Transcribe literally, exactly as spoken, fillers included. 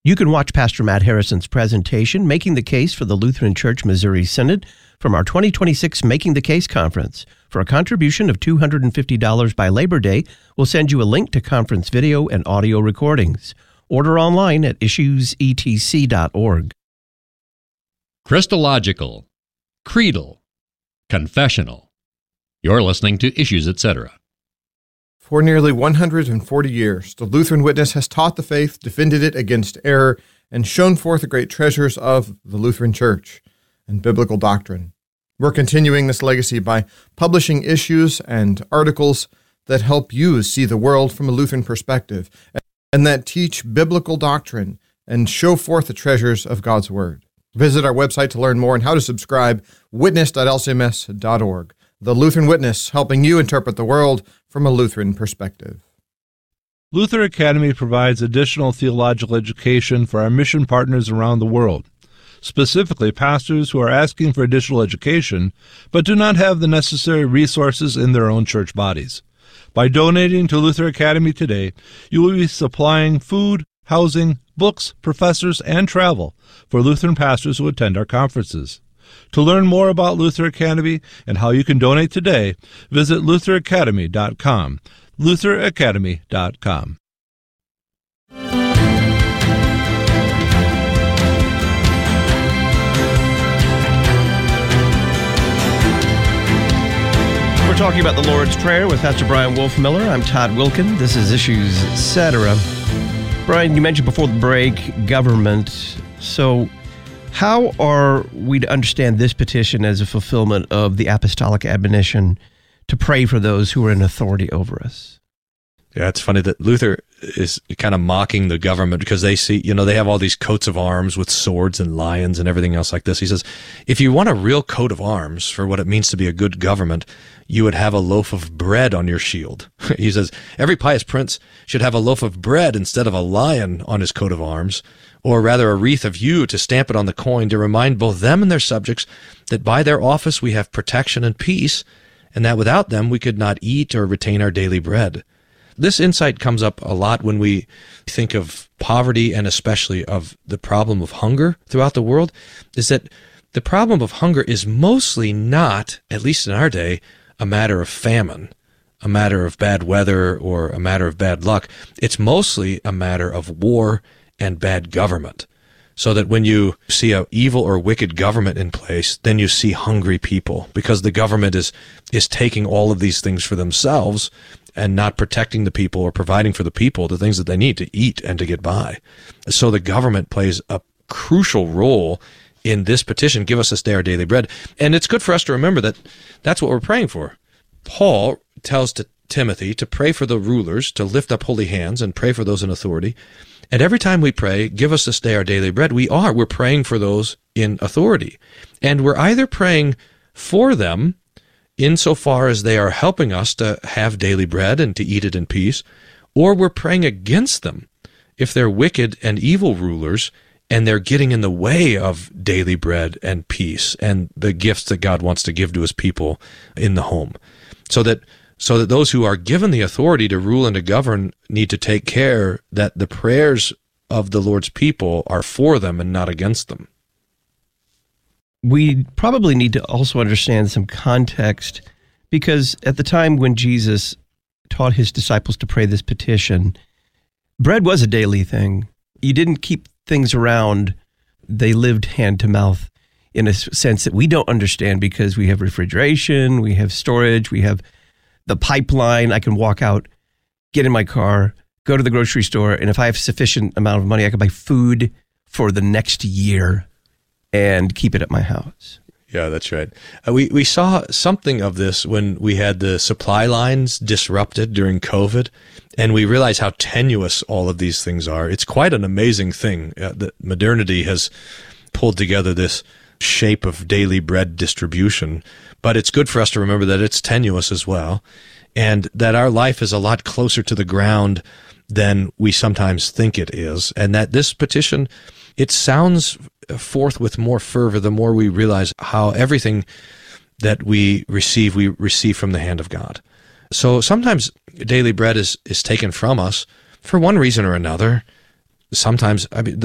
You can watch Pastor Matt Harrison's presentation, Making the Case for the Lutheran Church Missouri Synod, from our twenty twenty-six Making the Case Conference. For a contribution of two hundred fifty dollars by Labor Day, we'll send you a link to conference video and audio recordings. Order online at issues e t c dot org. Christological, creedal, confessional. You're listening to Issues, et cetera. For nearly one hundred forty years, the Lutheran Witness has taught the faith, defended it against error, and shown forth the great treasures of the Lutheran Church and biblical doctrine. We're continuing this legacy by publishing issues and articles that help you see the world from a Lutheran perspective and that teach biblical doctrine and show forth the treasures of God's Word. Visit our website to learn more on how to subscribe, witness dot l c m s dot org. The Lutheran Witness, helping you interpret the world from a Lutheran perspective. Luther Academy provides additional theological education for our mission partners around the world, specifically pastors who are asking for additional education but do not have the necessary resources in their own church bodies. By donating to Luther Academy today, you will be supplying food, housing, books, professors, and travel for Lutheran pastors who attend our conferences. To learn more about Luther Academy and how you can donate today, visit luther academy dot com. luther academy dot com. We're talking about the Lord's Prayer with Pastor Brian Wolfmiller. I'm Todd Wilkin. This is Issues, et cetera. Brian, you mentioned before the break government. So how are we to understand this petition as a fulfillment of the apostolic admonition to pray for those who are in authority over us? Yeah, it's funny that Luther is kind of mocking the government because they see, you know, they have all these coats of arms with swords and lions and everything else like this. He says, if you want a real coat of arms for what it means to be a good government, you would have a loaf of bread on your shield. He says, every pious prince should have a loaf of bread instead of a lion on his coat of arms, or rather a wreath of yew to stamp it on the coin to remind both them and their subjects that by their office we have protection and peace, and that without them we could not eat or retain our daily bread. This insight comes up a lot when we think of poverty and especially of the problem of hunger throughout the world, is that the problem of hunger is mostly not, at least in our day, a matter of famine, a matter of bad weather, or a matter of bad luck. It's mostly a matter of war and bad government. So that when you see an evil or wicked government in place, then you see hungry people, because the government is is taking all of these things for themselves and not protecting the people or providing for the people the things that they need to eat and to get by. So the government plays a crucial role in this petition, give us this day our daily bread. And it's good for us to remember that that's what we're praying for. Paul tells to Timothy to pray for the rulers, to lift up holy hands and pray for those in authority. And every time we pray, give us this day our daily bread, we are, we're praying for those in authority. And we're either praying for them insofar as they are helping us to have daily bread and to eat it in peace, or we're praying against them if they're wicked and evil rulers and they're getting in the way of daily bread and peace and the gifts that God wants to give to his people in the home. So that so that those who are given the authority to rule and to govern need to take care that the prayers of the Lord's people are for them and not against them. We probably need to also understand some context, because at the time when Jesus taught his disciples to pray this petition, bread was a daily thing. You didn't keep things around. They lived hand to mouth in a sense that we don't understand, because we have refrigeration, we have storage, we have the pipeline. I can walk out, get in my car, go to the grocery store, and if I have sufficient amount of money, I can buy food for the next year and keep it at my house. Yeah, that's right. Uh, we, we saw something of this when we had the supply lines disrupted during COVID, and we realized how tenuous all of these things are. It's quite an amazing thing uh, that modernity has pulled together this shape of daily bread distribution, but it's good for us to remember that it's tenuous as well, and that our life is a lot closer to the ground than we sometimes think it is, and that this petition, it sounds forth with more fervor the more we realize how everything that we receive, we receive from the hand of God. So sometimes daily bread is, is taken from us for one reason or another. Sometimes, I mean,